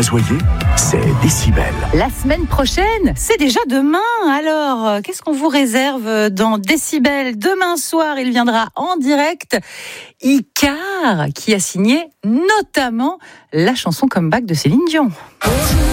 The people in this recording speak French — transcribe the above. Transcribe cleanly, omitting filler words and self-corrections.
Mazoyer, c'est Décibel. La semaine prochaine, c'est déjà demain. Alors, qu'est-ce qu'on vous réserve dans Décibel ? Demain soir, il viendra en direct Icare, qui a signé notamment la chanson Comeback de Céline Dion.